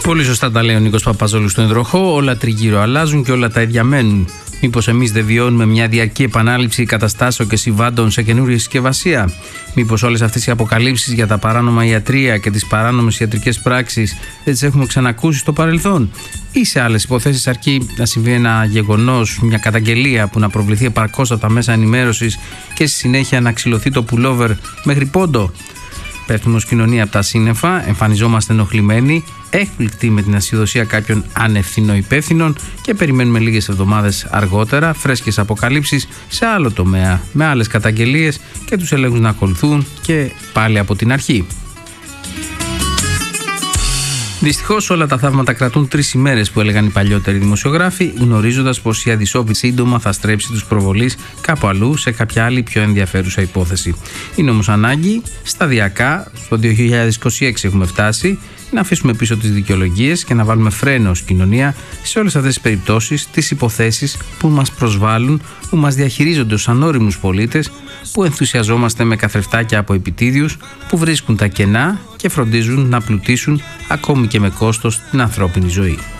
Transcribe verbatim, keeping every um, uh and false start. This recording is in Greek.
Πολύ σωστά τα λέει ο Νίκος Παπαζόλου στον υδροχό. Όλα τριγύρω αλλάζουν και όλα τα ίδια μένουν. Μήπως εμείς δεν βιώνουμε μια διαρκή επανάληψη καταστάσεων και συμβάντων σε καινούργια συσκευασία? Μήπως όλες αυτές οι αποκαλύψεις για τα παράνομα ιατρεία και τις παράνομες ιατρικές πράξεις δεν τις έχουμε ξανακούσει στο παρελθόν? Ή σε άλλες υποθέσεις αρκεί να συμβεί ένα γεγονός, μια καταγγελία που να προβληθεί επαρκώς από τα μέσα ενημέρωσης και στη συνέχεια να ξυλωθεί το πουλόβερ μέχρι πόντο? Πέφτουμε ως κοινωνία από τα σύννεφα, εμφανιζόμαστε ενοχλημένοι, έκπληκτοι με την ασυδοσία κάποιων ανευθυνοϊπεύθυνων και περιμένουμε λίγες εβδομάδες αργότερα φρέσκες αποκαλύψεις σε άλλο τομέα, με άλλες καταγγελίες και τους ελέγχους να ακολουθούν και πάλι από την αρχή. Δυστυχώς όλα τα θαύματα κρατούν τρεις ημέρες, που έλεγαν οι παλιότεροι δημοσιογράφοι, γνωρίζοντας πως η Αντισόπη σύντομα θα στρέψει τους προβολείς κάπου αλλού σε κάποια άλλη πιο ενδιαφέρουσα υπόθεση. Είναι όμως ανάγκη σταδιακά, στο δύο χιλιάδες είκοσι έξι έχουμε φτάσει, να αφήσουμε πίσω τις δικαιολογίες και να βάλουμε φρένο ως κοινωνία σε όλες αυτές τις περιπτώσεις, τις υποθέσεις που μας προσβάλλουν, που μας διαχειρίζονται ως ανώριμους πολίτες, που ενθουσιαζόμαστε με καθρεφτάκια από επιτίδιους, που βρίσκουν τα κενά και φροντίζουν να πλουτίσουν ακόμη και με κόστος την ανθρώπινη ζωή.